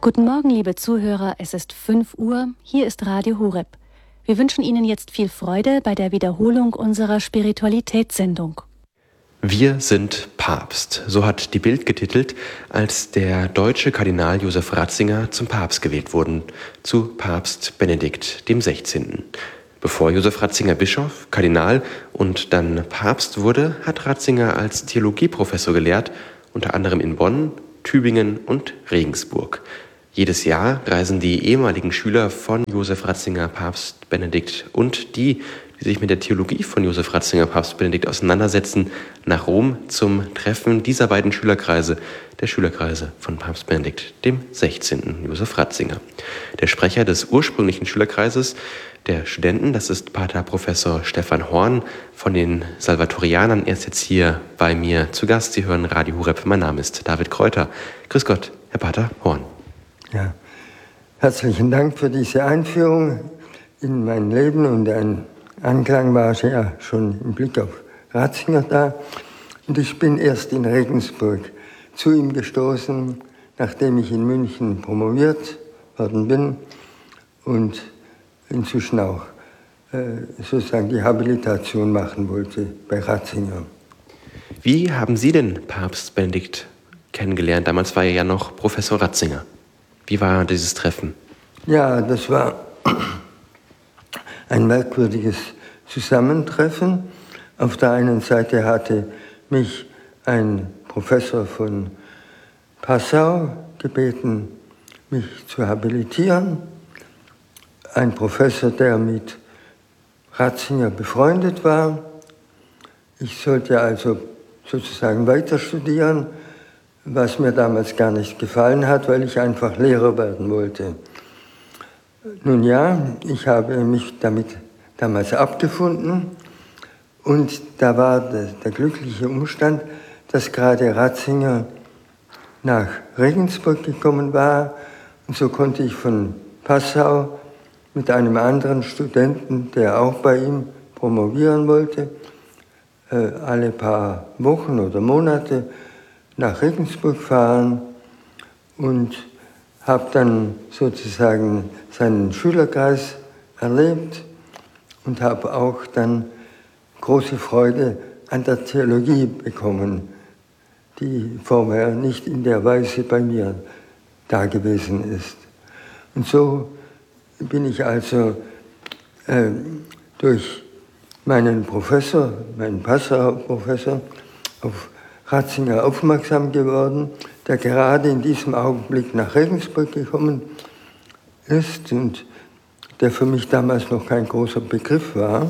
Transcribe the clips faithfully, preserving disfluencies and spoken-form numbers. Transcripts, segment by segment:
Guten Morgen, liebe Zuhörer, es ist fünf Uhr, hier ist Radio Horeb. Wir wünschen Ihnen jetzt viel Freude bei der Wiederholung unserer Spiritualitätssendung. Wir sind Papst, so hat die Bild getitelt, als der deutsche Kardinal Josef Ratzinger zum Papst gewählt wurde, zu Papst Benedikt dem Sechzehnten. Bevor Josef Ratzinger Bischof, Kardinal und dann Papst wurde, hat Ratzinger als Theologieprofessor gelehrt, unter anderem in Bonn, Tübingen und Regensburg. Jedes Jahr reisen die ehemaligen Schüler von Josef Ratzinger, Papst Benedikt und die, die sich mit der Theologie von Josef Ratzinger, Papst Benedikt auseinandersetzen, nach Rom zum Treffen dieser beiden Schülerkreise, der Schülerkreise von Papst Benedikt dem Sechzehnten, Josef Ratzinger. Der Sprecher des ursprünglichen Schülerkreises der Studenten, das ist Pater Professor Stefan Horn von den Salvatorianern. Er ist jetzt hier bei mir zu Gast. Sie hören Radio Horeb. Mein Name ist David Kräuter. Grüß Gott, Herr Pater Horn. Ja, herzlichen Dank für diese Einführung in mein Leben und ein Anklang war ja schon im Blick auf Ratzinger da. Und ich bin erst in Regensburg zu ihm gestoßen, nachdem ich in München promoviert worden bin und inzwischen auch äh, sozusagen die Habilitation machen wollte bei Ratzinger. Wie haben Sie denn Papst Benedikt kennengelernt? Damals war er ja noch Professor Ratzinger. Wie war dieses Treffen? Ja, das war ein merkwürdiges Zusammentreffen. Auf der einen Seite hatte mich ein Professor von Passau gebeten, mich zu habilitieren. Ein Professor, der mit Ratzinger befreundet war. Ich sollte also sozusagen weiter studieren, was mir damals gar nicht gefallen hat, weil ich einfach Lehrer werden wollte. Nun ja, ich habe mich damit damals abgefunden und da war der, der glückliche Umstand, dass gerade Ratzinger nach Regensburg gekommen war und so konnte ich von Passau mit einem anderen Studenten, der auch bei ihm promovieren wollte, äh, alle paar Wochen oder Monate nach Regensburg fahren und habe dann sozusagen seinen Schülerkreis erlebt und habe auch dann große Freude an der Theologie bekommen, die vorher nicht in der Weise bei mir da gewesen ist. Und so bin ich also äh, durch meinen Professor, meinen Passau-Professor, auf Ratzinger aufmerksam geworden, der gerade in diesem Augenblick nach Regensburg gekommen ist und der für mich damals noch kein großer Begriff war.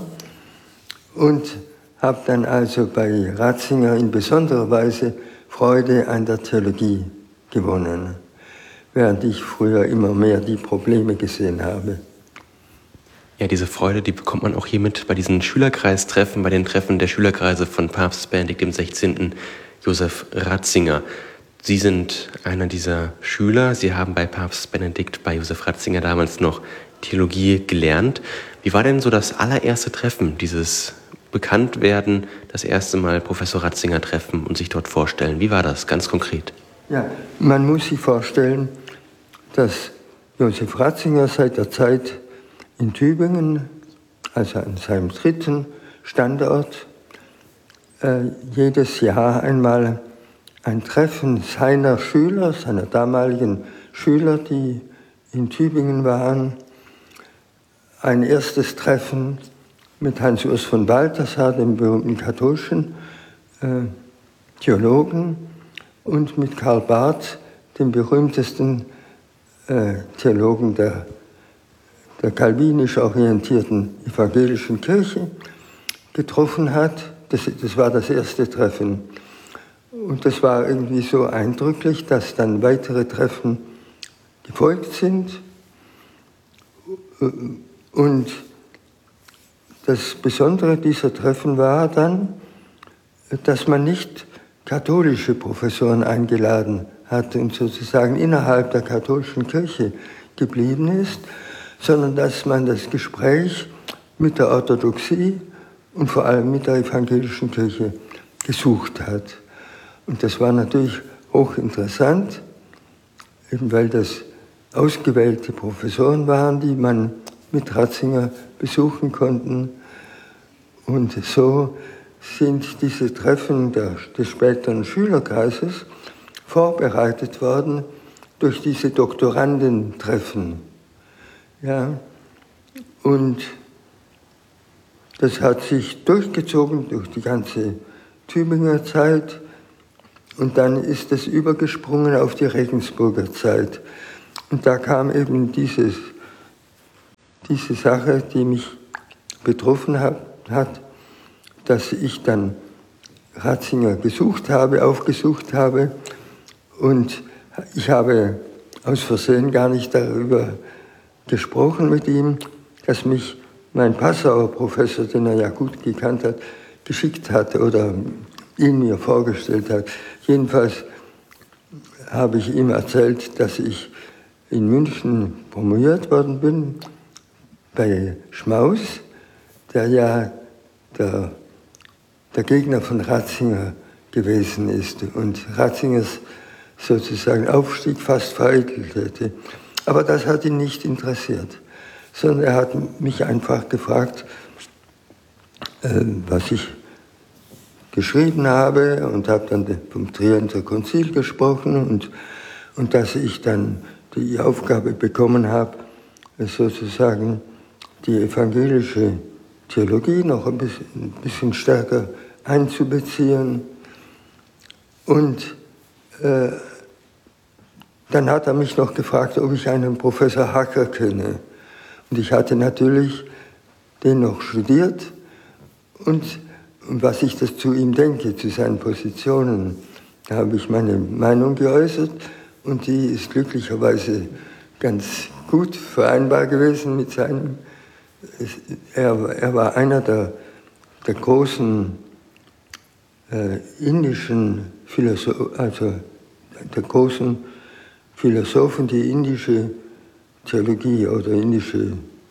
Und habe dann also bei Ratzinger in besonderer Weise Freude an der Theologie gewonnen, während ich früher immer mehr die Probleme gesehen habe. Ja, diese Freude, die bekommt man auch hier mit bei diesen Schülerkreistreffen, bei den Treffen der Schülerkreise von Papst Benedikt dem Sechzehnten, Josef Ratzinger. Sie sind einer dieser Schüler. Sie haben bei Papst Benedikt, bei Josef Ratzinger damals noch Theologie gelernt. Wie war denn so das allererste Treffen, dieses Bekanntwerden, das erste Mal Professor Ratzinger treffen und sich dort vorstellen? Wie war das ganz konkret? Ja, man muss sich vorstellen, dass Josef Ratzinger seit der Zeit in Tübingen, also an seinem dritten Standort, äh, jedes Jahr einmal ein Treffen seiner Schüler, seiner damaligen Schüler, die in Tübingen waren, ein erstes Treffen mit Hans-Urs von Balthasar, dem berühmten katholischen äh, Theologen, und mit Karl Barth, dem berühmtesten äh, Theologen der, der kalvinisch orientierten evangelischen Kirche, getroffen hat. Das, das war das erste Treffen. Und das war irgendwie so eindrücklich, dass dann weitere Treffen gefolgt sind. Und das Besondere dieser Treffen war dann, dass man nicht katholische Professoren eingeladen hat und sozusagen innerhalb der katholischen Kirche geblieben ist, sondern dass man das Gespräch mit der Orthodoxie und vor allem mit der evangelischen Kirche gesucht hat. Und das war natürlich hochinteressant, eben weil das ausgewählte Professoren waren, die man mit Ratzinger besuchen konnte. Und so sind diese Treffen der, des späteren Schülerkreises vorbereitet worden durch diese Doktorandentreffen. Ja, und das hat sich durchgezogen durch die ganze Tübinger Zeit und dann ist es übergesprungen auf die Regensburger Zeit. Und da kam eben dieses, diese Sache, die mich betroffen hat, hat, dass ich dann Ratzinger gesucht habe, aufgesucht habe und ich habe aus Versehen gar nicht darüber gesprochen mit ihm, dass mich mein Passauer Professor, den er ja gut gekannt hat, geschickt hat oder ihn mir vorgestellt hat. Jedenfalls habe ich ihm erzählt, dass ich in München promoviert worden bin, bei Schmaus, der ja der, der Gegner von Ratzinger gewesen ist und Ratzingers sozusagen Aufstieg fast vereitelt hätte. Aber das hat ihn nicht interessiert, sondern er hat mich einfach gefragt, äh, was ich geschrieben habe und habe dann vom Trienter Konzil gesprochen und, und dass ich dann die Aufgabe bekommen habe, sozusagen die evangelische Theologie noch ein bisschen, ein bisschen stärker einzubeziehen. Und äh, dann hat er mich noch gefragt, ob ich einen Professor Hacker kenne. Und ich hatte natürlich den noch studiert und, und was ich das zu ihm denke, zu seinen Positionen, da habe ich meine Meinung geäußert und die ist glücklicherweise ganz gut vereinbar gewesen mit seinem. Er, er war einer der, der großen äh, indischen Philosophen, also der großen Philosophen, die indische Theologie oder indische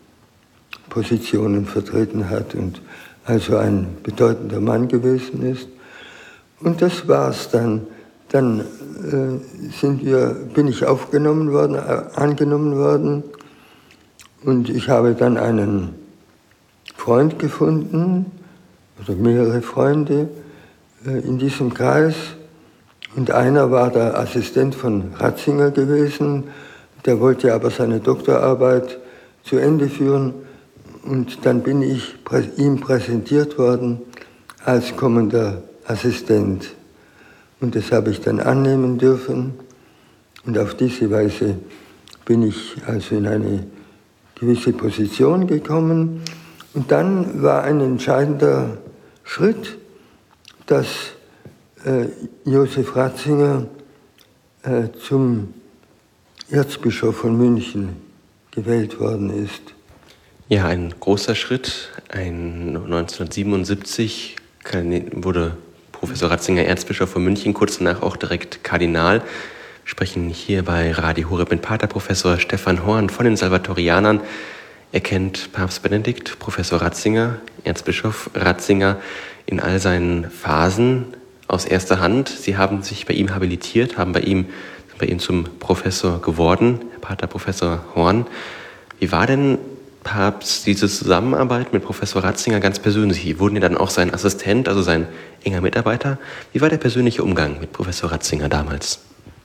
Positionen vertreten hat und also ein bedeutender Mann gewesen ist. Und das war's dann. Dann äh, sind wir, bin ich aufgenommen worden, äh, angenommen worden und ich habe dann einen Freund gefunden oder mehrere Freunde äh, in diesem Kreis. Und einer war der Assistent von Ratzinger gewesen, der wollte aber seine Doktorarbeit zu Ende führen. Und dann bin ich ihm präsentiert worden als kommender Assistent. Und das habe ich dann annehmen dürfen. Und auf diese Weise bin ich also in eine gewisse Position gekommen. Und dann war ein entscheidender Schritt, dass äh, Josef Ratzinger äh, zum Erzbischof von München gewählt worden ist. Ja, ein großer Schritt. Ein neunzehnhundertsiebenundsiebzig wurde Professor Ratzinger Erzbischof von München, kurz danach auch direkt Kardinal. Wir sprechen hier bei Radio Horeb mit Paterprofessor Stefan Horn von den Salvatorianern. Er kennt Papst Benedikt, Professor Ratzinger, Erzbischof Ratzinger in all seinen Phasen aus erster Hand. Sie haben sich bei ihm habilitiert, haben bei ihm, sind bei ihm zum Professor geworden, Paterprofessor Horn. Wie war denn Papst diese Zusammenarbeit mit Professor Ratzinger ganz persönlich? Sie wurden ja dann auch sein Assistent, also sein enger Mitarbeiter. Wie war der persönliche Umgang mit Professor Ratzinger damals?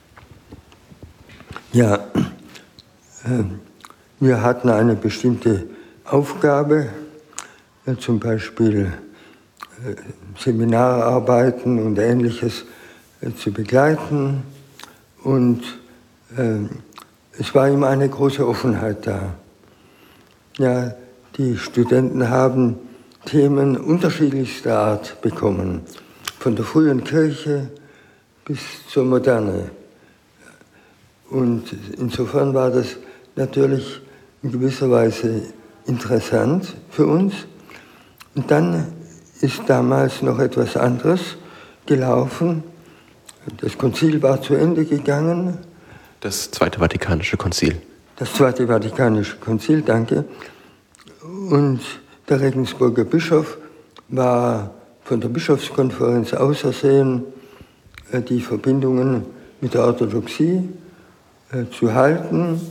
Ja, äh, wir hatten eine bestimmte Aufgabe, äh, zum Beispiel äh, Seminararbeiten und Ähnliches äh, zu begleiten. Und äh, es war immer eine große Offenheit da. Ja, die Studenten haben Themen unterschiedlichster Art bekommen, von der frühen Kirche bis zur Moderne. Und insofern war das natürlich in gewisser Weise interessant für uns. Und dann ist damals noch etwas anderes gelaufen. Das Konzil war zu Ende gegangen. Das Zweite Vatikanische Konzil. Das Zweite Vatikanische Konzil, danke. Und der Regensburger Bischof war von der Bischofskonferenz ausersehen, die Verbindungen mit der Orthodoxie äh, zu halten.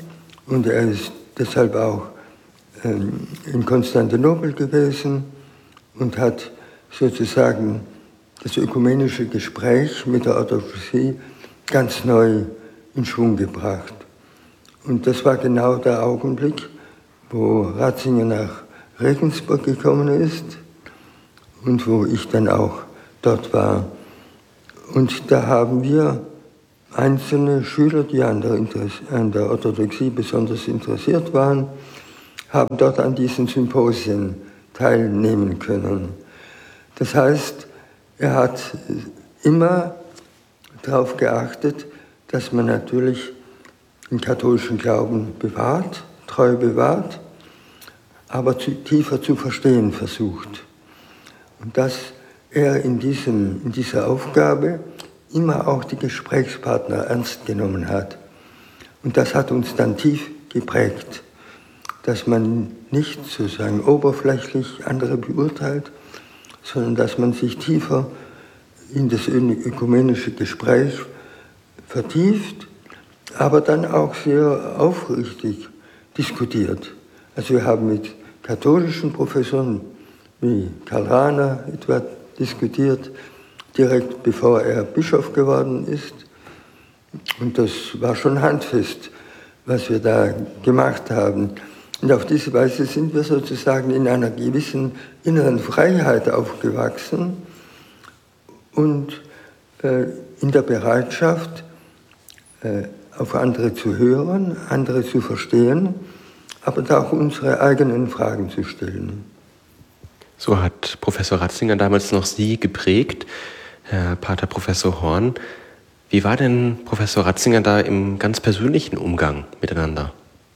Und er ist deshalb auch in Konstantinopel gewesen und hat sozusagen das ökumenische Gespräch mit der Orthodoxie ganz neu in Schwung gebracht. Und das war genau der Augenblick, wo Ratzinger nach Regensburg gekommen ist und wo ich dann auch dort war. Und da haben wir einzelne Schüler, die an der, an der Orthodoxie besonders interessiert waren, haben dort an diesen Symposien teilnehmen können. Das heißt, er hat immer darauf geachtet, dass man natürlich den katholischen Glauben bewahrt, treu bewahrt, aber zu, tiefer zu verstehen versucht. Und dass er in, diesem, in dieser Aufgabe immer auch die Gesprächspartner ernst genommen hat. Und das hat uns dann tief geprägt, dass man nicht sozusagen oberflächlich andere beurteilt, sondern dass man sich tiefer in das ökumenische Gespräch vertieft, aber dann auch sehr aufrichtig diskutiert. Also wir haben mit katholischen Professoren wie Karl Rahner etwa diskutiert, direkt bevor er Bischof geworden ist. Und das war schon handfest, was wir da gemacht haben. Und auf diese Weise sind wir sozusagen in einer gewissen inneren Freiheit aufgewachsen und äh, in der Bereitschaft, äh, auf andere zu hören, andere zu verstehen, aber auch unsere eigenen Fragen zu stellen. So hat Professor Ratzinger damals noch Sie geprägt, Herr Pater Professor Horn. Wie war denn Professor Ratzinger da im ganz persönlichen Umgang miteinander?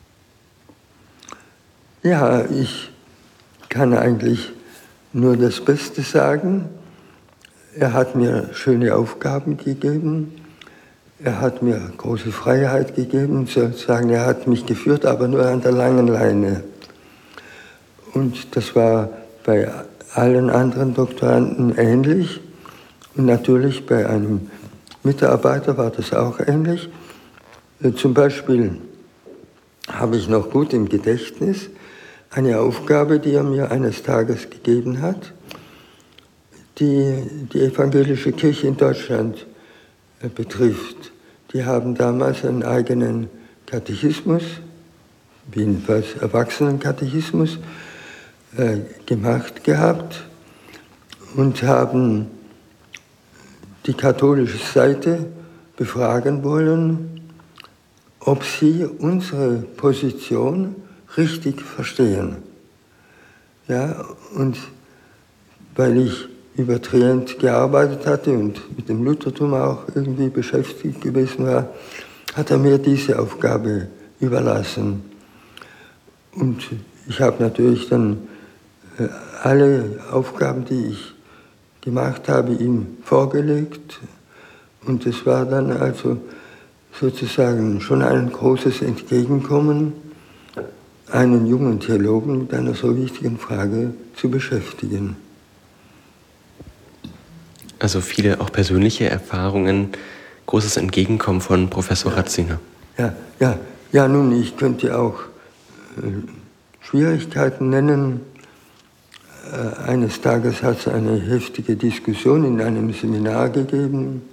Ja, ich kann eigentlich nur das Beste sagen. Er hat mir schöne Aufgaben gegeben. Er hat mir große Freiheit gegeben, sozusagen. Er hat mich geführt, aber nur an der langen Leine. Und das war bei allen anderen Doktoranden ähnlich. Und natürlich bei einem Mitarbeiter war das auch ähnlich. Zum Beispiel habe ich noch gut im Gedächtnis eine Aufgabe, die er mir eines Tages gegeben hat, die die evangelische Kirche in Deutschland äh, betrifft. Die haben damals einen eigenen Katechismus, jedenfalls Erwachsenenkatechismus, äh, gemacht gehabt und haben die katholische Seite befragen wollen, ob sie unsere Position richtig verstehen. Ja, und weil ich über Trient gearbeitet hatte und mit dem Luthertum auch irgendwie beschäftigt gewesen war, hat er mir diese Aufgabe überlassen. Und ich habe natürlich dann äh, alle Aufgaben, die ich gemacht habe, ihm vorgelegt. Und es war dann also sozusagen schon ein großes Entgegenkommen, einen jungen Theologen mit einer so wichtigen Frage zu beschäftigen. Also viele auch persönliche Erfahrungen, großes Entgegenkommen von Professor Ratzinger. Ja, ja, ja, nun, ich könnte auch äh, Schwierigkeiten nennen. Äh, eines Tages hat es eine heftige Diskussion in einem Seminar gegeben,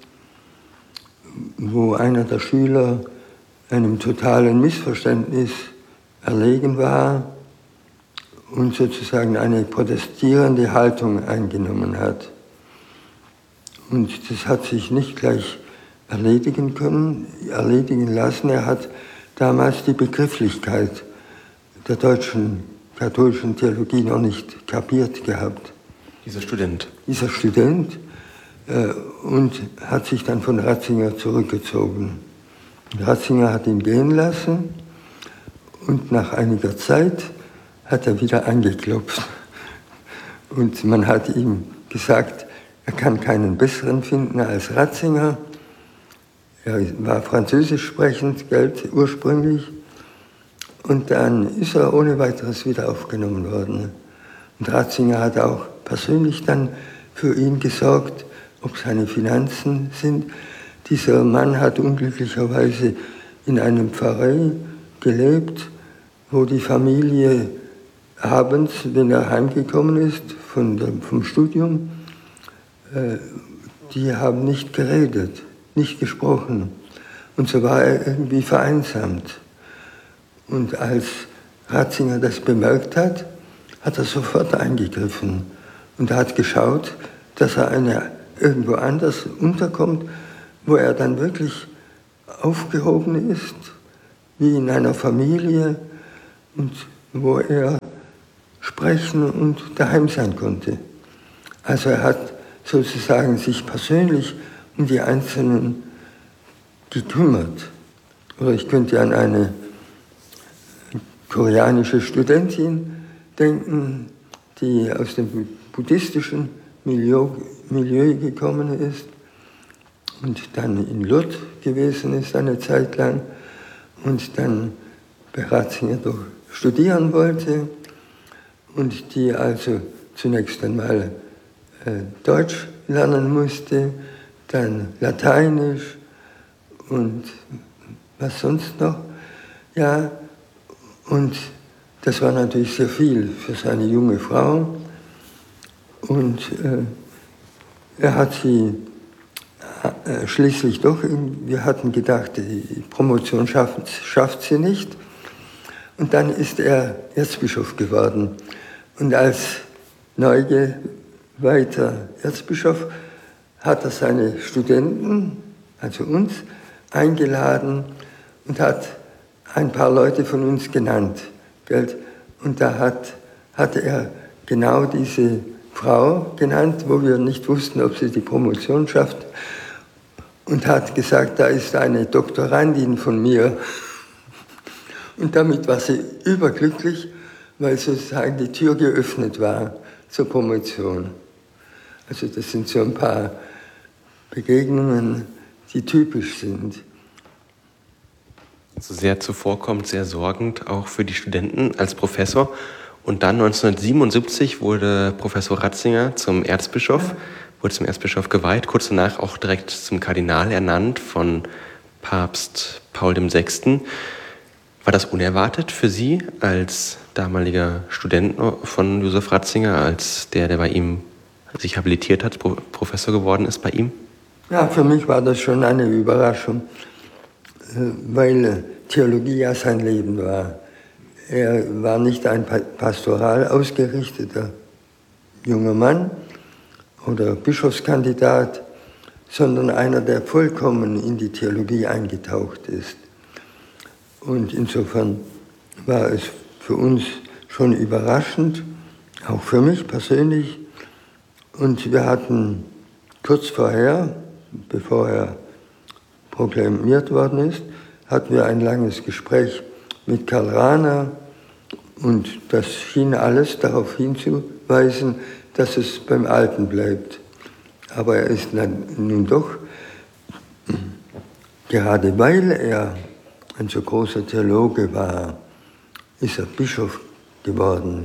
wo einer der Schüler einem totalen Missverständnis erlegen war und sozusagen eine protestierende Haltung eingenommen hat. Und das hat sich nicht gleich erledigen können, erledigen lassen. Er hat damals die Begrifflichkeit der deutschen katholischen Theologie noch nicht kapiert gehabt. Dieser Student? Dieser Student äh, und hat sich dann von Ratzinger zurückgezogen. Ratzinger hat ihn gehen lassen und nach einiger Zeit hat er wieder angeklopft. Und man hat ihm gesagt, er kann keinen besseren finden als Ratzinger. Er war französisch sprechend, galt ursprünglich. Und dann ist er ohne weiteres wieder aufgenommen worden. Und Ratzinger hat auch persönlich dann für ihn gesorgt, ob seine Finanzen sind. Dieser Mann hat unglücklicherweise in einem Pfarrei gelebt, wo die Familie abends, wenn er heimgekommen ist von dem, vom Studium, äh, die haben nicht geredet, nicht gesprochen. Und so war er irgendwie vereinsamt. Und als Ratzinger das bemerkt hat, hat er sofort eingegriffen und hat geschaut, dass er eine, irgendwo anders unterkommt, wo er dann wirklich aufgehoben ist, wie in einer Familie, und wo er sprechen und daheim sein konnte. Also er hat sozusagen sich persönlich um die Einzelnen gekümmert. Oder ich könnte an eine koreanische Studentin denken, die aus dem buddhistischen Milieu, Milieu gekommen ist und dann in Lourdes gewesen ist eine Zeit lang und dann bei Ratzinger doch studieren wollte und die also zunächst einmal äh, Deutsch lernen musste, dann Lateinisch und was sonst noch. Ja, und das war natürlich sehr viel für seine junge Frau. Und äh, er hat sie äh, schließlich doch, wir hatten gedacht, die Promotion schafft, schafft sie nicht. Und dann ist er Erzbischof geworden. Und als neugeweihter Erzbischof hat er seine Studenten, also uns, eingeladen und hat ein paar Leute von uns genannt. Und da hat, hatte er genau diese Frau genannt, wo wir nicht wussten, ob sie die Promotion schafft, und hat gesagt, da ist eine Doktorandin von mir. Und damit war sie überglücklich, weil sozusagen die Tür geöffnet war zur Promotion. Also das sind so ein paar Begegnungen, die typisch sind. Also sehr zuvorkommend, sehr sorgend, auch für die Studenten als Professor. Und dann neunzehnhundertsiebenundsiebzig wurde Professor Ratzinger zum Erzbischof, wurde zum Erzbischof geweiht, kurz danach auch direkt zum Kardinal ernannt von Papst Paul der Sechste. War das unerwartet für Sie als damaliger Student von Josef Ratzinger, als der, der bei ihm sich habilitiert hat, Professor geworden ist bei ihm? Ja, für mich war das schon eine Überraschung, weil Theologie ja sein Leben war. Er war nicht ein pastoral ausgerichteter junger Mann oder Bischofskandidat, sondern einer, der vollkommen in die Theologie eingetaucht ist. Und insofern war es für uns schon überraschend, auch für mich persönlich. Und wir hatten kurz vorher, bevor er proklamiert worden ist, hatten wir ein langes Gespräch mit Karl Rahner, und das schien alles darauf hinzuweisen, dass es beim Alten bleibt. Aber er ist nun doch, gerade weil er ein so großer Theologe war, ist er Bischof geworden,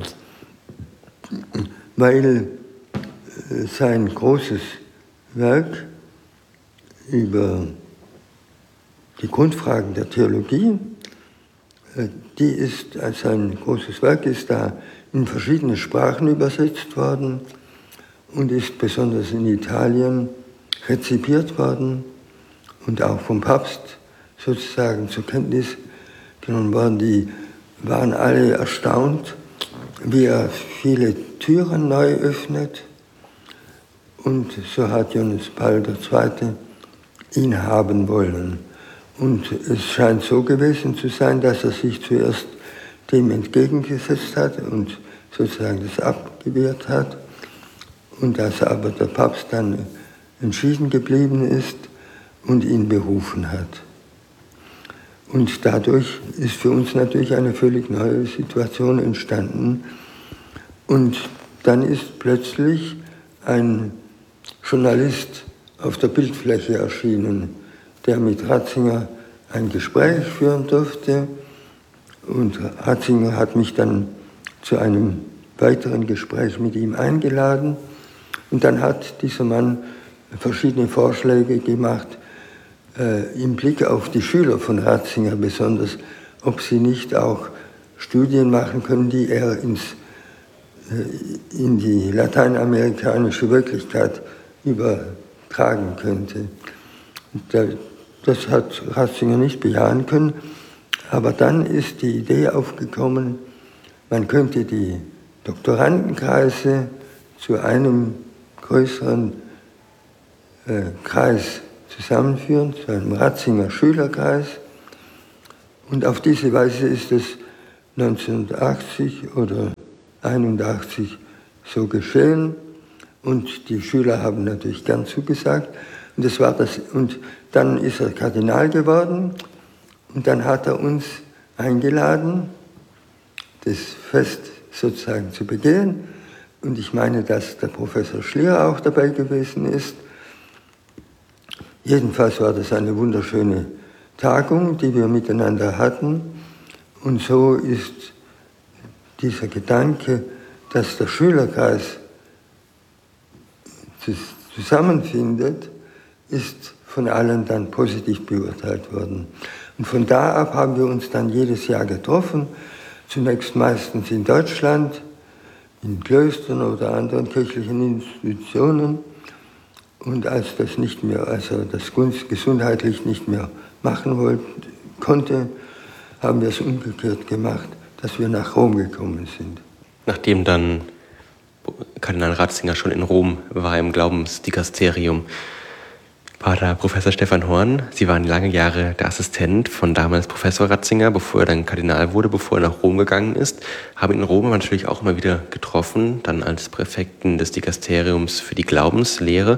weil sein großes Werk über die Grundfragen der Theologie, die ist, also ein großes Werk ist da in verschiedene Sprachen übersetzt worden und ist besonders in Italien rezipiert worden und auch vom Papst sozusagen zur Kenntnis genommen worden. Die waren alle erstaunt, wie er viele Türen neu öffnet. Und so hat Johannes Paul der Zweite ihn haben wollen. Und es scheint so gewesen zu sein, dass er sich zuerst dem entgegengesetzt hat und sozusagen das abgewehrt hat. Und dass aber der Papst dann entschieden geblieben ist und ihn berufen hat. Und dadurch ist für uns natürlich eine völlig neue Situation entstanden. Und dann ist plötzlich ein Journalist auf der Bildfläche erschienen, der mit Ratzinger ein Gespräch führen durfte. Und Ratzinger hat mich dann zu einem weiteren Gespräch mit ihm eingeladen. Und dann hat dieser Mann verschiedene Vorschläge gemacht, äh, im Blick auf die Schüler von Ratzinger besonders, ob sie nicht auch Studien machen können, die er ins, in die lateinamerikanische Wirklichkeit übertragen könnte. Das hat Ratzinger nicht bejahen können, aber dann ist die Idee aufgekommen, man könnte die Doktorandenkreise zu einem größeren äh, Kreis zusammenführen, zu einem Ratzinger Schülerkreis. Und auf diese Weise ist es neunzehnhundertachtzig oder einundachtzig so geschehen. Und die Schüler haben natürlich gern zugesagt. Und, das war das, und dann ist er Kardinal geworden. Und dann hat er uns eingeladen, das Fest sozusagen zu begehen. Und ich meine, dass der Professor Schlier auch dabei gewesen ist. Jedenfalls war das eine wunderschöne Tagung, die wir miteinander hatten. Und so ist dieser Gedanke, dass der Schülerkreis zusammenfindet, ist von allen dann positiv beurteilt worden. Und von da ab haben wir uns dann jedes Jahr getroffen, zunächst meistens in Deutschland, in Klöstern oder anderen kirchlichen Institutionen. Und als das nicht mehr, als er das gesundheitlich nicht mehr machen wollte, konnte, haben wir es umgekehrt gemacht, dass wir nach Rom gekommen sind. Nachdem dann Kardinal Ratzinger schon in Rom war, im Glaubensdikasterium, war da Professor Stefan Horn. Sie waren lange Jahre der Assistent von damals Professor Ratzinger, bevor er dann Kardinal wurde, bevor er nach Rom gegangen ist. Haben in Rom natürlich auch immer wieder getroffen, dann als Präfekten des Dikasteriums für die Glaubenslehre.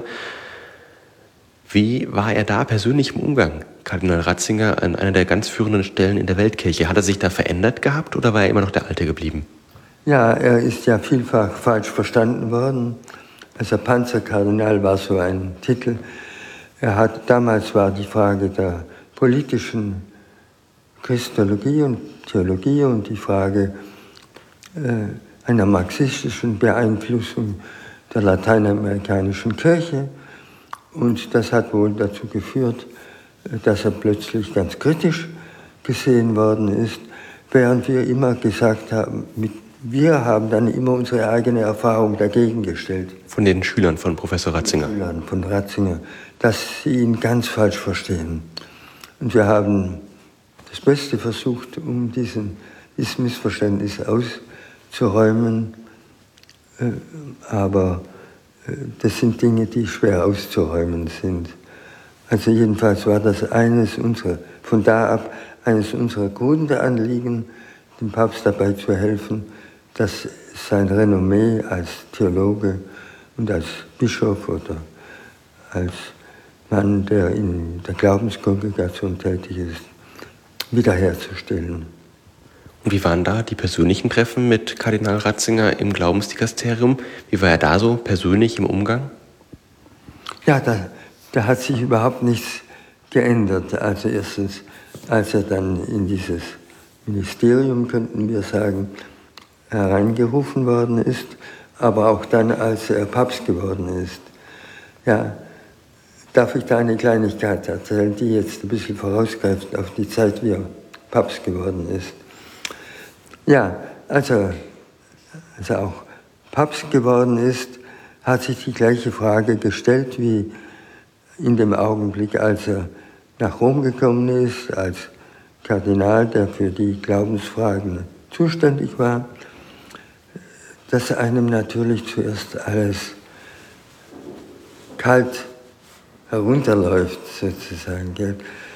Wie war er da persönlich im Umgang, Kardinal Ratzinger, an einer der ganz führenden Stellen in der Weltkirche? Hat er sich da verändert gehabt oder war er immer noch der Alte geblieben? Ja, er ist ja vielfach falsch verstanden worden. Also Panzerkardinal war so ein Titel. Er hat, damals war die Frage der politischen Christologie und Theologie und die Frage äh, einer marxistischen Beeinflussung der lateinamerikanischen Kirche. Und das hat wohl dazu geführt, dass er plötzlich ganz kritisch gesehen worden ist, während wir immer gesagt haben, mit, wir haben dann immer unsere eigene Erfahrung dagegen gestellt. Von den Schülern von Professor Ratzinger? Von den Schülern von Ratzinger, dass sie ihn ganz falsch verstehen. Und wir haben das Beste versucht, um diesen, dieses Missverständnis auszuräumen, aber das sind Dinge, die schwer auszuräumen sind. Also jedenfalls war das eines unserer, von da ab eines unserer Grundanliegen, dem Papst dabei zu helfen, dass sein Renommee als Theologe und als Bischof oder als Mann, der in der Glaubenskongregation tätig ist, wiederherzustellen. Und wie waren da die persönlichen Treffen mit Kardinal Ratzinger im Glaubensdikasterium? Wie war er da so persönlich im Umgang? Ja, da, da hat sich überhaupt nichts geändert. Also erstens, als er dann in dieses Ministerium, könnten wir sagen, hereingerufen worden ist, aber auch dann, als er Papst geworden ist. Ja, darf ich da eine Kleinigkeit erzählen, die jetzt ein bisschen vorausgreift auf die Zeit, wie er Papst geworden ist. Ja, als er, als er auch Papst geworden ist, hat sich die gleiche Frage gestellt wie in dem Augenblick, als er nach Rom gekommen ist, als Kardinal, der für die Glaubensfragen zuständig war, dass einem natürlich zuerst alles kalt herunterläuft, sozusagen. Gell?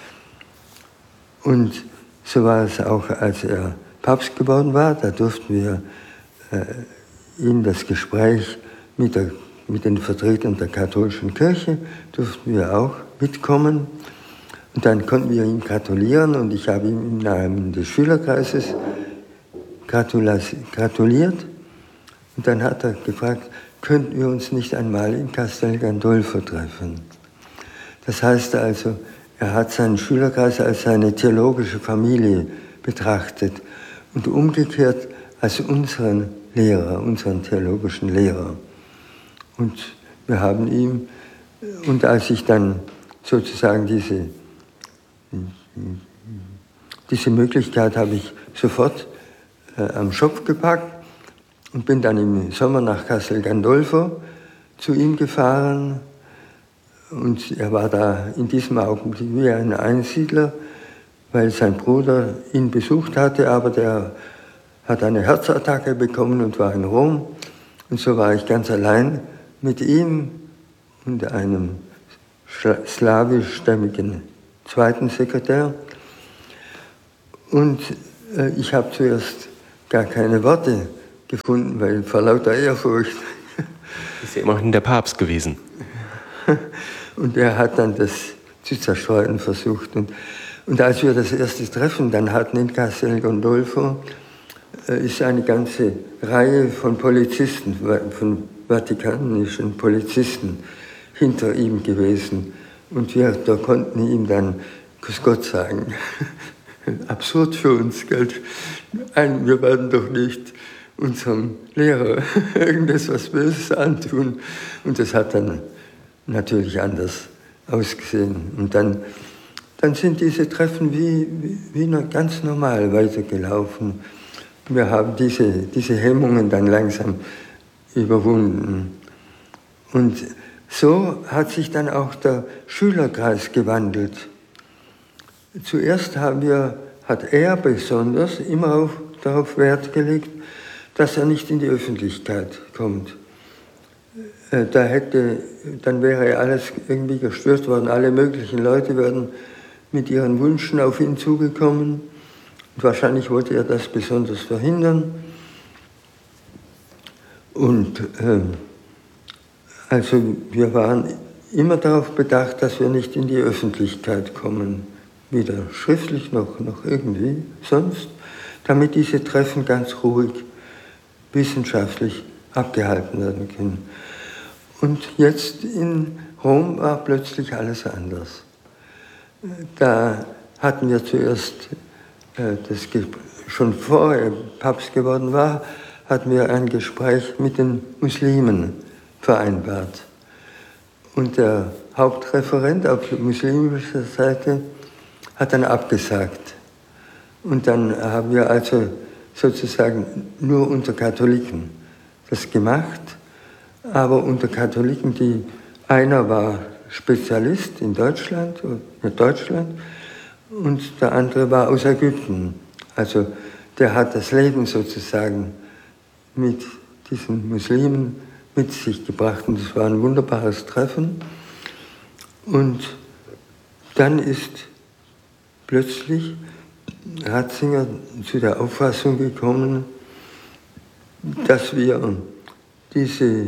Und so war es auch, als er Papst geworden war. Da durften wir äh, in das Gespräch mit, der, mit den Vertretern der katholischen Kirche, durften wir auch mitkommen. Und dann konnten wir ihm gratulieren und ich habe ihm im Namen des Schülerkreises gratuliert. Und dann hat er gefragt, könnten wir uns nicht einmal in Castel Gandolfo treffen? Das heißt also, er hat seinen Schülerkreis als seine theologische Familie betrachtet und umgekehrt als unseren Lehrer, unseren theologischen Lehrer. Und wir haben ihm, und als ich dann sozusagen diese, diese Möglichkeit habe ich sofort äh, am Schopf gepackt und bin dann im Sommer nach Castel Gandolfo zu ihm gefahren. Und er war da in diesem Augenblick wie ein Einsiedler, weil sein Bruder ihn besucht hatte, aber der hat eine Herzattacke bekommen und war in Rom. Und so war ich ganz allein mit ihm und einem slawischstämmigen zweiten Sekretär. Und äh, ich habe zuerst gar keine Worte gefunden, weil vor lauter Ehrfurcht. Ist ja immerhin der Papst gewesen. Und er hat dann das zu zerstreuen versucht. Und, und als wir das erste Treffen dann hatten in Castel Gandolfo, äh, ist eine ganze Reihe von Polizisten, von vatikanischen Polizisten hinter ihm gewesen. Und wir da konnten ihm dann Grüß Gott sagen. Absurd für uns, gell? Ein, wir werden doch nicht unserem Lehrer irgendetwas Böses antun. Und das hat dann natürlich anders ausgesehen. Und dann, dann sind diese Treffen wie, wie, wie ganz normal weitergelaufen. Wir haben diese, diese Hemmungen dann langsam überwunden. Und so hat sich dann auch der Schülerkreis gewandelt. Zuerst haben wir, hat er besonders immer auf, darauf Wert gelegt, dass er nicht in die Öffentlichkeit kommt. Da hätte, dann wäre alles irgendwie gestört worden. Alle möglichen Leute wären mit ihren Wünschen auf ihn zugekommen. Und wahrscheinlich wollte er das besonders verhindern. Und äh, also wir waren immer darauf bedacht, dass wir nicht in die Öffentlichkeit kommen. Weder schriftlich noch, noch irgendwie sonst, damit diese Treffen ganz ruhig wissenschaftlich abgehalten werden können. Und jetzt in Rom war plötzlich alles anders. Da hatten wir zuerst, äh, das schon bevor er Papst geworden war, hatten wir ein Gespräch mit den Muslimen vereinbart. Und der Hauptreferent auf muslimischer Seite hat dann abgesagt. Und dann haben wir also sozusagen nur unter Katholiken das gemacht, aber unter Katholiken, die einer war Spezialist in Deutschland, in Deutschland und der andere war aus Ägypten. Also der hat das Leben sozusagen mit diesen Muslimen mit sich gebracht und es war ein wunderbares Treffen. Und dann ist plötzlich Ratzinger zu der Auffassung gekommen, dass wir diese,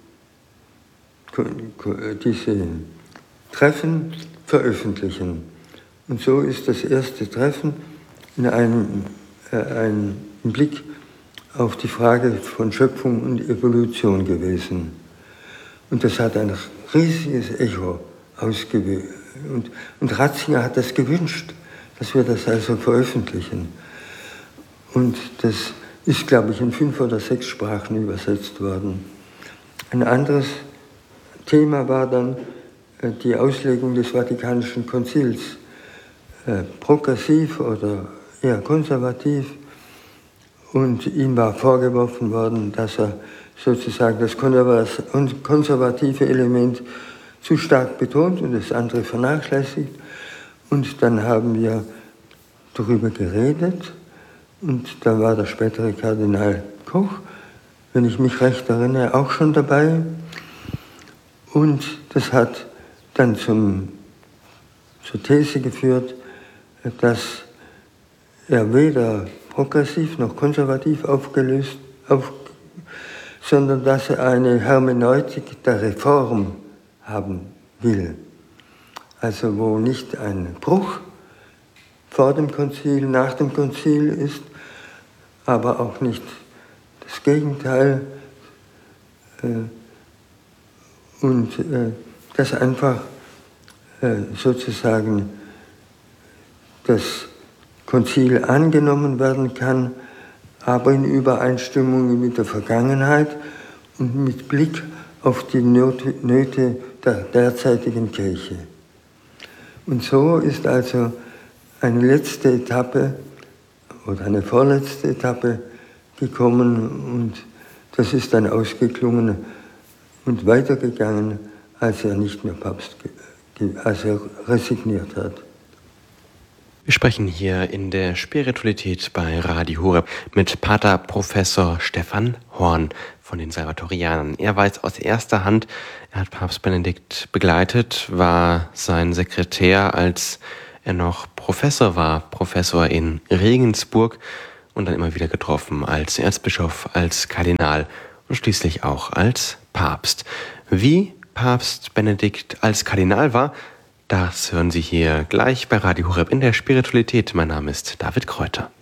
diese Treffen veröffentlichen. Und so ist das erste Treffen in einem äh, ein Blick auf die Frage von Schöpfung und Evolution gewesen. Und das hat ein riesiges Echo ausgelöst. Und, und Ratzinger hat das gewünscht, dass wir das also veröffentlichen. Und das ist, glaube ich, in fünf oder sechs Sprachen übersetzt worden. Ein anderes Thema war dann äh, die Auslegung des Vatikanischen Konzils. Äh, progressiv oder eher konservativ. Und ihm war vorgeworfen worden, dass er sozusagen das konservative Element zu stark betont und das andere vernachlässigt. Und dann haben wir darüber geredet und da war der spätere Kardinal Koch, wenn ich mich recht erinnere, auch schon dabei. Und das hat dann zum, zur These geführt, dass er weder progressiv noch konservativ aufgelöst, auf, sondern dass er eine Hermeneutik der Reform haben will. Also wo nicht ein Bruch vor dem Konzil, nach dem Konzil ist, aber auch nicht das Gegenteil. Und dass einfach sozusagen das Konzil angenommen werden kann, aber in Übereinstimmung mit der Vergangenheit und mit Blick auf die Nöte der derzeitigen Kirche. Und so ist also eine letzte Etappe oder eine vorletzte Etappe gekommen und das ist dann ausgeklungen und weitergegangen, als er nicht mehr Papst, als er resigniert hat. Wir sprechen hier in der Spiritualität bei Radio Horeb mit Pater Professor Stefan Horn von den Salvatorianern. Er weiß aus erster Hand, er hat Papst Benedikt begleitet, war sein Sekretär, als er noch Professor war, Professor in Regensburg und dann immer wieder getroffen als Erzbischof, als Kardinal und schließlich auch als Papst. Wie Papst Benedikt als Kardinal war, das hören Sie hier gleich bei Radio Horeb in der Spiritualität. Mein Name ist David Kräuter.